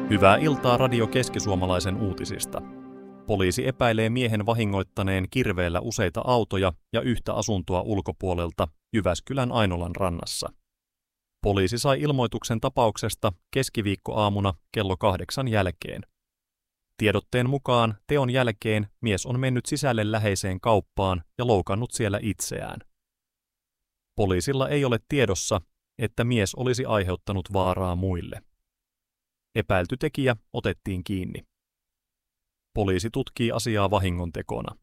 Hyvää iltaa Radio Keski-Suomalaisen uutisista. Poliisi epäilee miehen vahingoittaneen kirveellä useita autoja ja yhtä asuntoa ulkopuolelta Jyväskylän Ainolan rannassa. Poliisi sai ilmoituksen tapauksesta keskiviikkoaamuna kello 8 jälkeen. Tiedotteen mukaan teon jälkeen mies on mennyt sisälle läheiseen kauppaan ja loukannut siellä itseään. Poliisilla ei ole tiedossa, että mies olisi aiheuttanut vaaraa muille. Epäilty tekijä otettiin kiinni. Poliisi tutkii asiaa vahingontekona.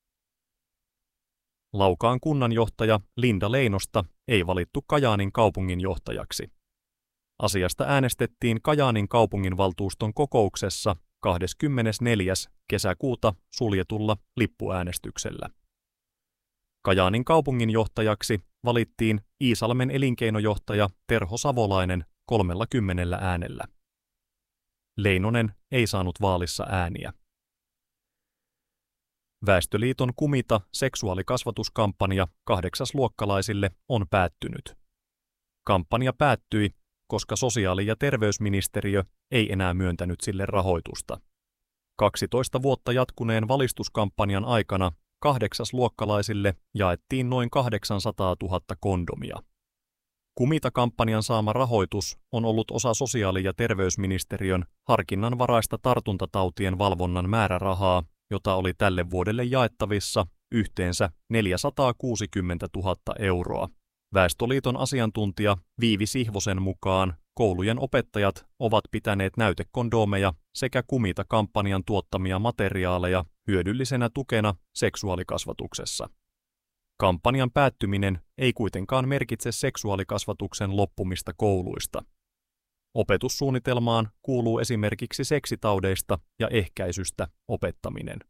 Laukaan kunnanjohtaja Linda Leinosta ei valittu Kajaanin kaupunginjohtajaksi. Asiasta äänestettiin Kajaanin kaupunginvaltuuston kokouksessa 24. kesäkuuta suljetulla lippuäänestyksellä. Kajaanin kaupunginjohtajaksi valittiin Iisalmen elinkeinojohtaja Terho Savolainen 30 äänellä. Leinonen ei saanut vaalissa ääniä. Väestöliiton Kumita seksuaalikasvatuskampanja 8-luokkalaisille on päättynyt. Kampanja päättyi, koska sosiaali- ja terveysministeriö ei enää myöntänyt sille rahoitusta. 12 vuotta jatkuneen valistuskampanjan aikana 8-luokkalaisille jaettiin noin 800 000 kondomia. Kumita-kampanjan saama rahoitus on ollut osa sosiaali- ja terveysministeriön harkinnanvaraista tartuntatautien valvonnan määrärahaa, jota oli tälle vuodelle jaettavissa yhteensä 460 000 euroa. Väestöliiton asiantuntija Viivi Sihvosen mukaan koulujen opettajat ovat pitäneet näytekondoomeja sekä Kumita-kampanjan tuottamia materiaaleja hyödyllisenä tukena seksuaalikasvatuksessa. Kampanjan päättyminen ei kuitenkaan merkitse seksuaalikasvatuksen loppumista kouluista. Opetussuunnitelmaan kuuluu esimerkiksi seksitaudeista ja ehkäisystä opettaminen.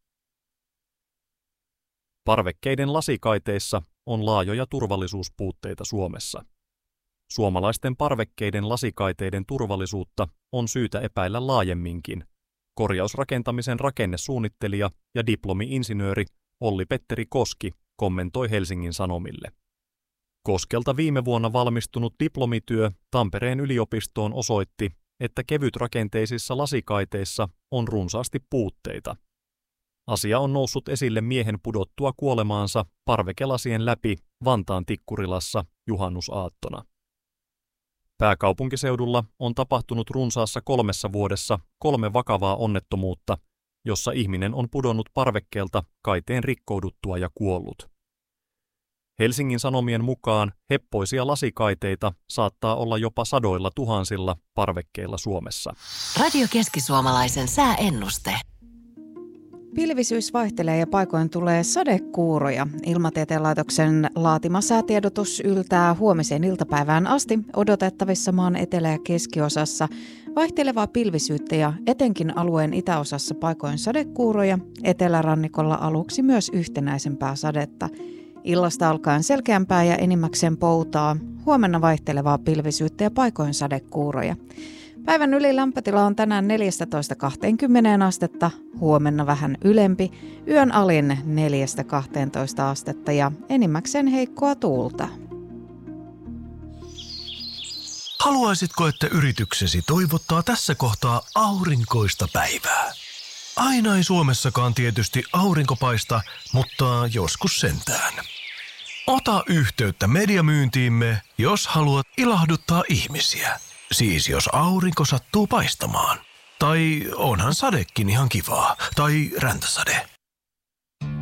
Parvekkeiden lasikaiteissa on laajoja turvallisuuspuutteita Suomessa. Suomalaisten parvekkeiden lasikaiteiden turvallisuutta on syytä epäillä laajemminkin. Korjausrakentamisen rakennesuunnittelija ja diplomi-insinööri Olli-Petteri Koski kommentoi Helsingin Sanomille. Koskelta viime vuonna valmistunut diplomityö Tampereen yliopistoon osoitti, että kevytrakenteisissa lasikaiteissa on runsaasti puutteita. Asia on noussut esille miehen pudottua kuolemaansa parvekelasien läpi Vantaan Tikkurilassa juhannusaattona. Pääkaupunkiseudulla on tapahtunut runsaassa 3 vuodessa 3 vakavaa onnettomuutta, jossa ihminen on pudonnut parvekkeelta kaiteen rikkouduttua ja kuollut. Helsingin Sanomien mukaan heppoisia lasikaiteita saattaa olla jopa 100 000 parvekkeilla Suomessa. Radio Keski-Suomalaisen sääennuste. Pilvisyys vaihtelee ja paikoin tulee sadekuuroja. Ilmatieteen laitoksen laatima säätiedotus yltää huomiseen iltapäivään asti odotettavissa maan etelä- ja keskiosassa vaihtelevaa pilvisyyttä ja etenkin alueen itäosassa paikoin sadekuuroja, etelärannikolla aluksi myös yhtenäisempää sadetta. Illasta alkaen selkeämpää ja enimmäkseen poutaa, huomenna vaihtelevaa pilvisyyttä ja paikoin sadekuuroja. Päivän ylilämpötila on tänään 14-20 astetta, huomenna vähän ylempi, yön alin 4-12 astetta ja enimmäkseen heikkoa tuulta. Haluaisitko, että yrityksesi toivottaa tässä kohtaa aurinkoista päivää? Aina ei Suomessakaan tietysti aurinko paista, mutta joskus sentään. Ota yhteyttä mediamyyntiimme, jos haluat ilahduttaa ihmisiä. Siis jos aurinko sattuu paistamaan. Tai onhan sadekin ihan kivaa. Tai räntäsade.